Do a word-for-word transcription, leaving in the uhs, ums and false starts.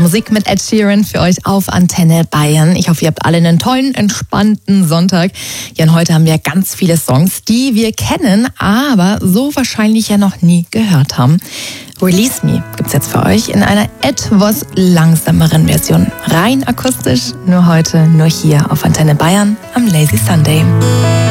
Musik mit Ed Sheeran für euch auf Antenne Bayern. Ich hoffe, ihr habt alle einen tollen, entspannten Sonntag. Ja, und heute haben wir ganz viele Songs, die wir kennen, aber so wahrscheinlich ja noch nie gehört haben. Release Me gibt's jetzt für euch in einer etwas langsameren Version. Rein akustisch, nur heute, nur hier auf Antenne Bayern am Lazy Sunday.